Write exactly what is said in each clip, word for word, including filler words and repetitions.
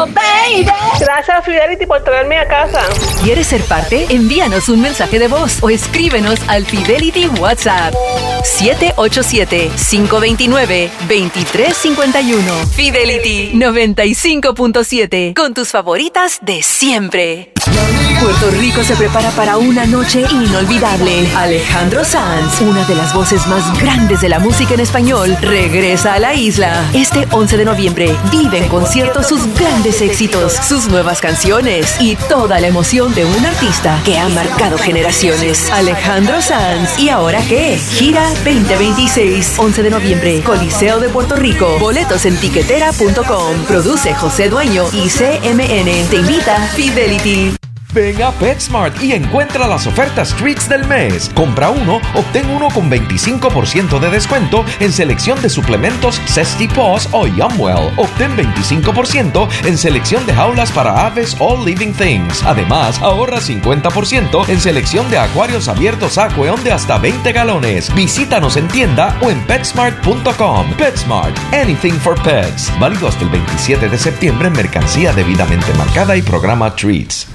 Oh, baby. Gracias a Fidelity por traerme a casa. ¿Quieres ser parte? Envíanos un mensaje de voz o escríbenos al Fidelity WhatsApp siete ocho siete, cinco dos nueve, dos tres cinco uno. Fidelity noventa y cinco punto siete, con tus favoritas de siempre. Puerto Rico se prepara para una noche inolvidable. Alejandro Sanz, una de las voces más grandes de la música en español, regresa a la isla. Este once de noviembre vive en concierto sus grandes éxitos, sus nuevas canciones y toda la emoción de un artista que ha marcado generaciones. Alejandro Sanz. ¿Y ahora qué? Gira veinte veintiséis, once de noviembre, Coliseo de Puerto Rico. Boletos en tiquetera punto com. Produce José Dueño y C M N. Te invita Fidelity. Ven a PetSmart y encuentra las ofertas Treats del mes. Compra uno, obtén uno con veinticinco por ciento de descuento en selección de suplementos Zesty Paws o Yumwell. Obtén veinticinco por ciento en selección de jaulas para aves All Living Things. Además, ahorra cincuenta por ciento en selección de acuarios abiertos Aqueon de hasta veinte galones. Visítanos en tienda o en PetSmart punto com. PetSmart, anything for pets. Válido hasta el veintisiete de septiembre en mercancía debidamente marcada y programa Treats.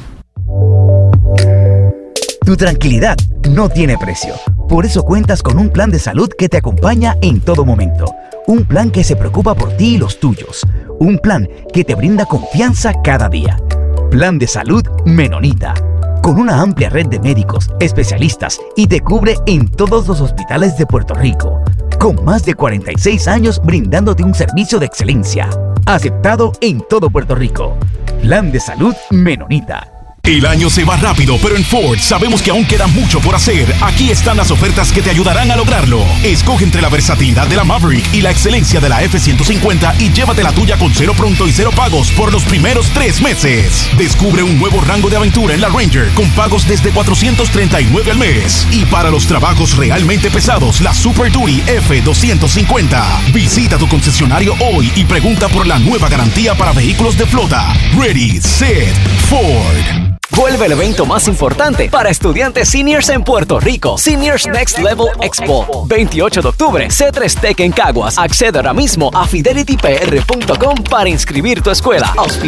Tu tranquilidad no tiene precio. Por eso cuentas con un plan de salud que te acompaña en todo momento. Un plan que se preocupa por ti y los tuyos. Un plan que te brinda confianza cada día. Plan de salud Menonita. Con una amplia red de médicos, especialistas y te cubre en todos los hospitales de Puerto Rico. Con más de cuarenta y seis años brindándote un servicio de excelencia. Aceptado en todo Puerto Rico. Plan de salud Menonita. El año se va rápido, pero en Ford sabemos que aún queda mucho por hacer. Aquí están las ofertas que te ayudarán a lograrlo. Escoge entre la versatilidad de la Maverick y la excelencia de la F ciento cincuenta y llévate la tuya con cero pronto y cero pagos por los primeros tres meses. Descubre un nuevo rango de aventura en la Ranger con pagos desde cuatrocientos treinta y nueve al mes. Y para los trabajos realmente pesados, la Super Duty F doscientos cincuenta. Visita tu concesionario hoy y pregunta por la nueva garantía para vehículos de flota. Ready, Set, Ford. Vuelve el evento más importante para estudiantes seniors en Puerto Rico. Seniors Next Level Expo. veintiocho de octubre, C tres Tech en Caguas. Accede ahora mismo a fidelity p r punto com para inscribir tu escuela.